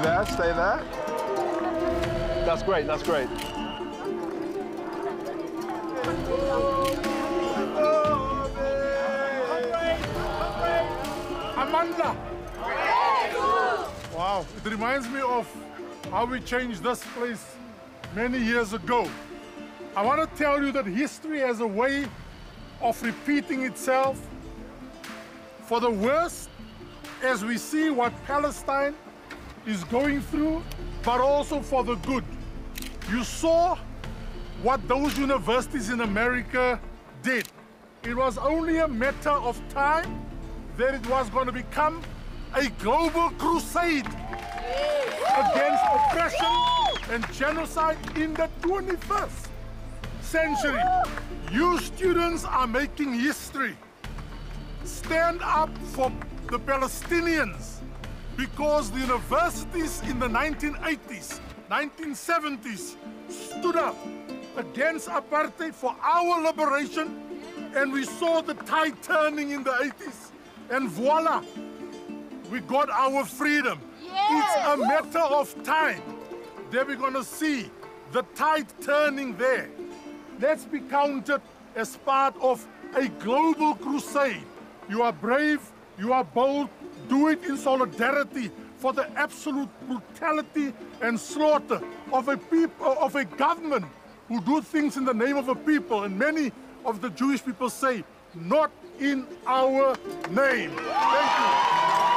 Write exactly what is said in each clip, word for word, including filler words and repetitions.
there, stay there. That's great, that's great. Amanda! Wow, it reminds me of how we changed this place many years ago. I want to tell you that history has a way of repeating itself for the worst, as we see what Palestine is going through, but also for the good. You saw what those universities in America did. It was only a matter of time that it was going to become a global crusade against oppression and genocide in the twenty-first century. You students are making history. Stand up for the Palestinians, because the universities in the nineteen eighties, nineteen seventies stood up against apartheid for our liberation, and we saw the tide turning in the eighties, and voila, we got our freedom. Yes. It's a matter of time that we're going to see the tide turning there. Let's be counted as part of a global crusade. You are brave, you are bold, do it in solidarity for the absolute brutality and slaughter of a people, of a government who do things in the name of a people. And many of the Jewish people say, not in our name. Thank you.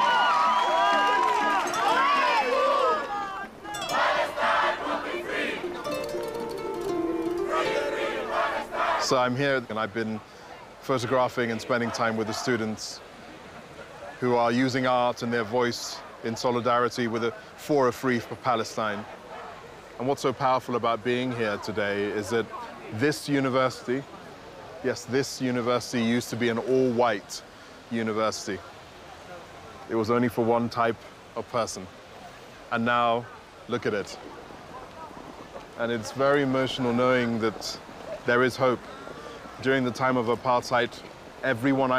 So I'm here and I've been photographing and spending time with the students who are using art and their voice in solidarity with a, for a free for Palestine. And what's so powerful about being here today is that this university, yes, this university used to be an all-white university. It was only for one type of person. And now, look at it. And it's very emotional knowing that there is hope. During the time of apartheid, everyone I